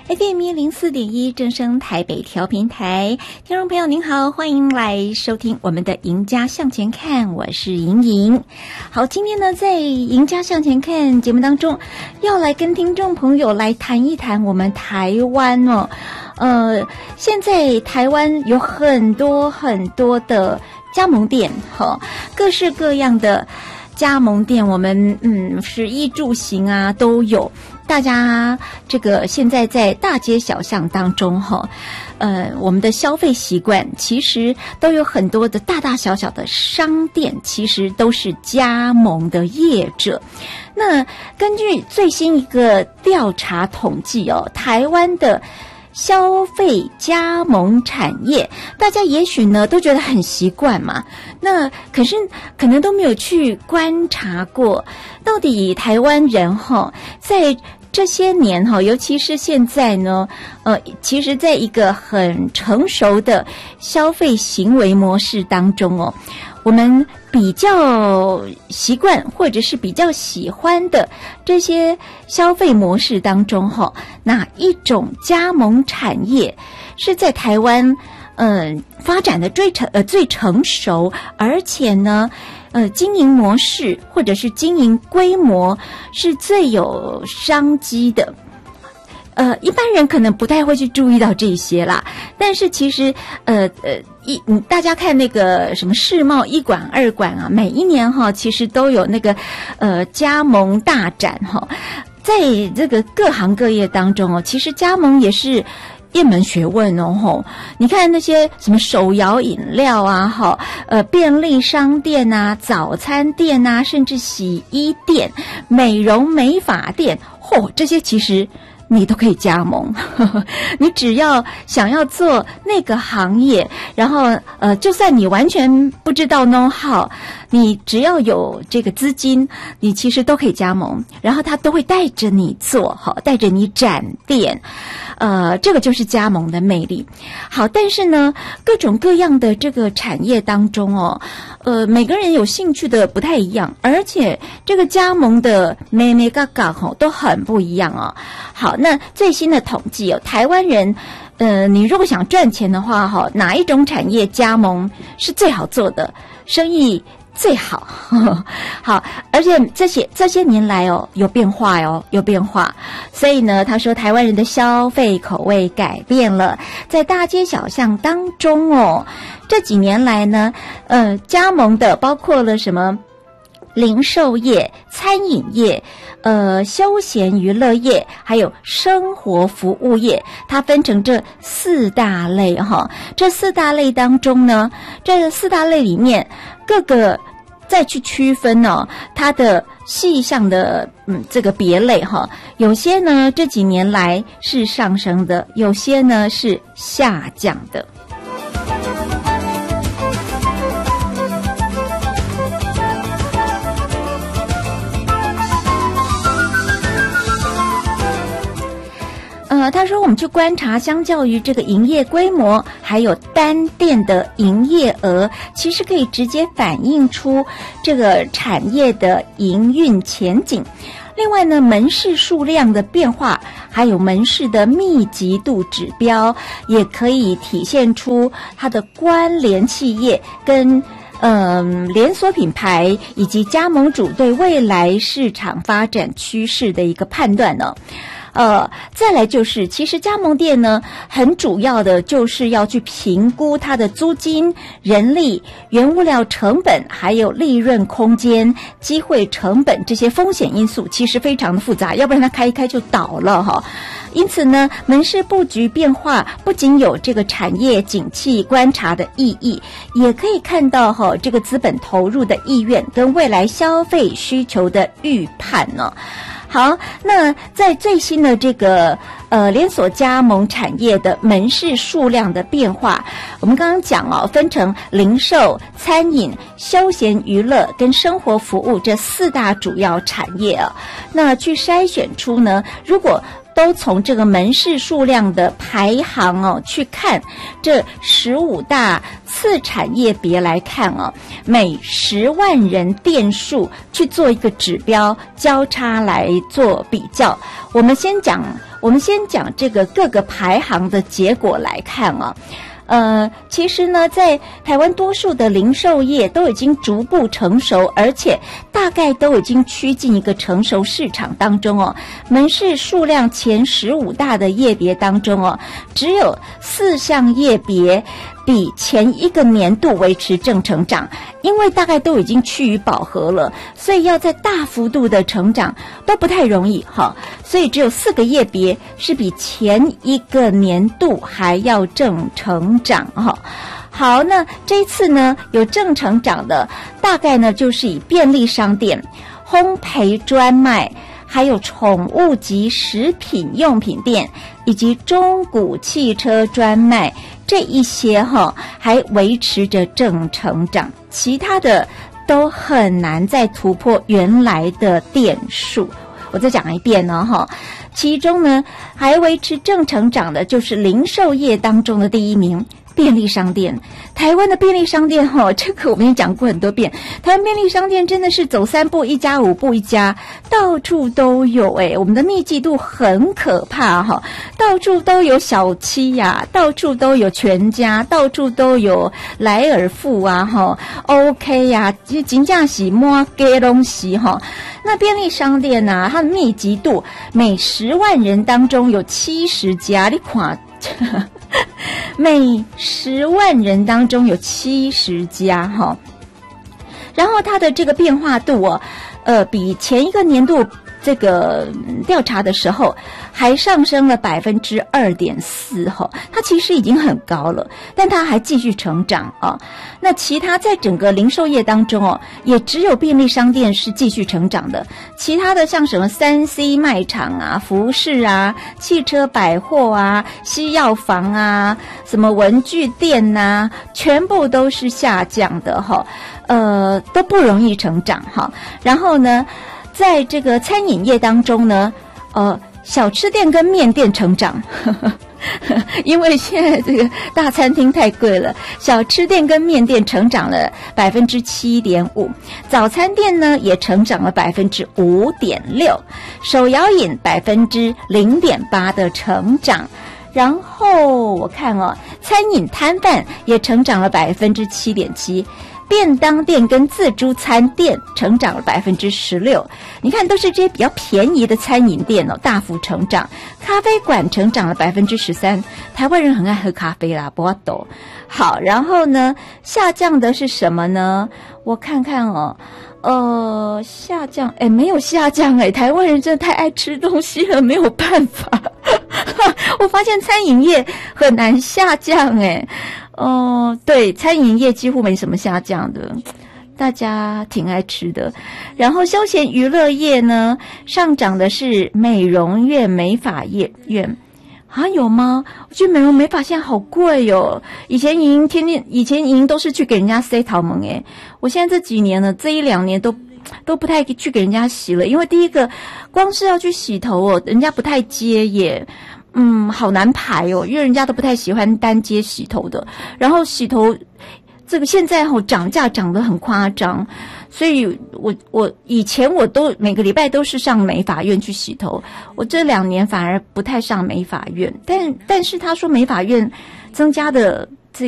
FM104.1正声台北调频台，听众朋友您好，欢迎来收听我们的赢家向前看，我是莹莹。好，今天呢在赢家向前看节目当中，要来跟听众朋友来谈一谈我们台湾哦。现在台湾有很多的加盟店，各式各样的加盟店，我们食衣住行啊都有。大家这个现在在大街小巷当中我们的消费习惯其实都有很多的大大小小的商店，其实都是加盟的业者。那根据最新一个调查统计台湾的消费加盟产业，大家也许呢都觉得很习惯嘛，那可是可能都没有去观察过，到底台湾人在这些年尤其是现在呢其实在一个很成熟的消费行为模式当中我们比较习惯或者是比较喜欢的这些消费模式当中哪一种加盟产业是在台湾发展的最成熟，而且呢经营模式或者是经营规模是最有商机的。一般人可能不太会去注意到这些啦，但是其实大家看那个什么世贸1馆2馆啊，每一年其实都有那个加盟大展在这个各行各业当中其实加盟也是一门学问你看那些什么手摇饮料啊便利商店啊，早餐店啊，甚至洗衣店、美容美发店这些其实你都可以加盟你只要想要做那个行业，然后就算你完全不知道 know how， 你只要有这个资金，你其实都可以加盟，然后他都会带着你做带着你展店，这个就是加盟的魅力。好，但是呢各种各样的这个产业当中每个人有兴趣的不太一样，而且这个加盟的妹妹嘎嘎都很不一样好，那最新的统计台湾人你如果想赚钱的话哪一种产业加盟是最好做的，生意最好好，而且这些年来有变化有变化。所以呢他说台湾人的消费口味改变了，在大街小巷当中这几年来呢加盟的包括了什么零售业、餐饮业、休闲娱乐业，还有生活服务业，它分成这4大类这4大类当中呢，这4大类里面各个再去区分它的细项的这个别类有些呢这几年来是上升的，有些呢是下降的。他说我们去观察，相较于这个营业规模还有单店的营业额，其实可以直接反映出这个产业的营运前景。另外呢门市数量的变化还有门市的密集度指标，也可以体现出它的关联企业跟连锁品牌以及加盟主对未来市场发展趋势的一个判断呢。再来就是其实加盟店呢很主要的就是要去评估它的租金、人力、原物料成本，还有利润空间、机会成本，这些风险因素其实非常的复杂，要不然它开一开就倒了因此呢门市布局变化不仅有这个产业景气观察的意义，也可以看到这个资本投入的意愿跟未来消费需求的预判呢。好，那在最新的这个连锁加盟产业的门市数量的变化，我们刚刚讲分成零售、餐饮、休闲娱乐跟生活服务这4大主要产业那去筛选出呢，如果都从这个门市数量的排行去看这15大次产业别来看每10万人店数去做一个指标交叉来做比较。我们先讲我们先讲这个各个排行的结果来看啊。其实呢，在台湾多数的零售业都已经逐步成熟，而且大概都已经趋近一个成熟市场当中哦。门市数量前15大的业别当中哦，只有4项业别比前一个年度维持正成长，因为大概都已经趋于饱和了，所以要在大幅度的成长都不太容易哈。所以只有4个业别是比前一个年度还要正成长哈。好，那这一次呢有正成长的，大概呢就是以便利商店、烘焙专卖，还有宠物及食品用品店，以及中古汽车专卖这一些还维持着正成长，其他的都很难再突破原来的店数。我再讲一遍呢其中呢还维持正成长的就是零售业当中的第一名，便利商店。台湾的便利商店这个我们也讲过很多遍，台湾便利商店真的是走3步1家5步1家，到处都有我们的密集度很可怕到处都有小七呀，到处都有全家，到处都有莱尔富啊OK 呀，真的是满街东西那便利商店啊，它的密集度每10万人当中有70家，你看每10万人当中有70家然后它的这个变化度比前一个年度这个调查的时候还上升了 2.4% 它其实已经很高了，但它还继续成长那其他在整个零售业当中也只有便利商店是继续成长的，其他的像什么 3C 卖场啊、服饰啊、汽车百货啊、西药房啊、什么文具店啊，全部都是下降的都不容易成长然后呢在这个餐饮业当中呢小吃店跟面店成长因为现在这个大餐厅太贵了，小吃店跟面店成长了 7.5%， 早餐店呢也成长了 5.6%， 手摇饮 0.8% 的成长。然后我看餐饮摊贩也成长了 7.7%，便当店跟自助餐店成长了 16%， 你看都是这些比较便宜的餐饮店大幅成长。咖啡馆成长了 13%， 台湾人很爱喝咖啡啦，不要抖。好，然后呢下降的是什么呢？我看看下降没有下降台湾人真的太爱吃东西了，没有办法我发现餐饮业很难下降对，餐饮业几乎没什么下降的，大家挺爱吃的。然后休闲娱乐业呢上涨的是美容院、美发院有吗？我觉得美容美发现在好贵以前赢都是去给人家塞桃门我现在这几年呢，这1-2年都不太去给人家洗了，因为第一个光是要去洗头人家不太接耶。好难排因为人家都不太喜欢单接洗头的，然后洗头这个现在涨价涨得很夸张，所以我以前我都每个礼拜都是上美发院去洗头，我这2年反而不太上美发院，但是他说美发院增加的